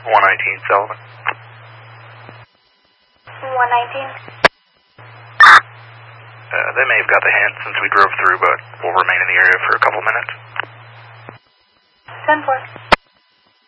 119 Sullivan. 119. They may have got the hint since we drove through, but we'll remain in the area for a couple minutes. 10-4.